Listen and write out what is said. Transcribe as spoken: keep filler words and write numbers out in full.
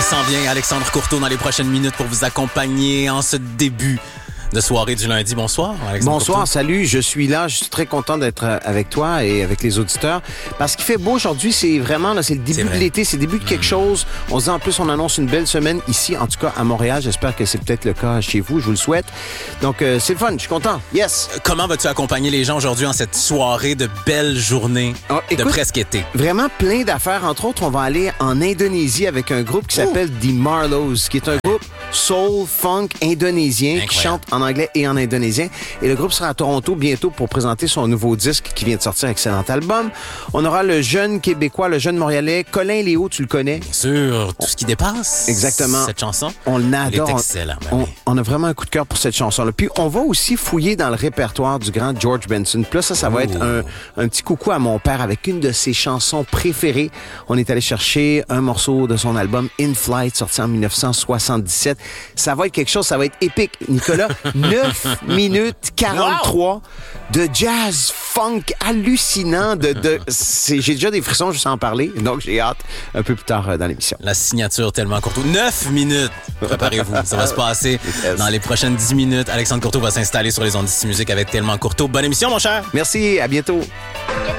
Il s'en vient, Alexandre Courteau, dans les prochaines minutes pour vous accompagner en ce début de soirée du lundi. Bonsoir, Alexandre Bonsoir, Courteau. salut, je suis là, je suis très content d'être avec toi et avec les auditeurs parce qu'il fait beau aujourd'hui, c'est vraiment, là, c'est le début de l'été, c'est le début de quelque chose. On se dit en plus, on annonce une belle semaine ici, en tout cas à Montréal, j'espère que c'est peut-être le cas chez vous, je vous le souhaite. Donc euh, c'est le fun, je suis content, yes! Comment vas-tu accompagner les gens aujourd'hui en cette soirée de belle journée oh, écoute, de presque été? Vraiment plein d'affaires, entre autres, on va aller en Indonésie avec un groupe qui s'appelle oh. The Marlows, qui est un groupe soul, funk indonésien, incroyable, qui chante en anglais et en indonésien. Et le groupe sera à Toronto bientôt pour présenter son nouveau disque qui vient de sortir, excellent album. On aura le jeune Québécois, le jeune Montréalais, Colin Léo, tu le connais? Bien sûr, tout ce qui dépasse. Exactement. Cette chanson. On l'adore. Elle est excellent. Ben on, oui. on a vraiment un coup de cœur pour cette chanson-là. Puis on va aussi fouiller dans le répertoire du grand George Benson. Puis là, ça, ça va Ooh. être un, un petit coucou à mon père avec une de ses chansons préférées. On est allé chercher un morceau de son album In Flight, sorti en dix-neuf cent soixante-dix-sept. Ça va être quelque chose, ça va être épique. Nicolas, neuf minutes quarante-trois wow. de jazz funk hallucinant. De, de, c'est, j'ai déjà des frissons juste à en parler, donc j'ai hâte un peu plus tard dans l'émission. La signature tellement courte. neuf minutes! Préparez-vous, ça va se passer yes. dans les prochaines dix minutes. Alexandre Courteau va s'installer sur les ondes d'ici musique avec Tellement Courteau. Bonne émission, mon cher! Merci, à bientôt!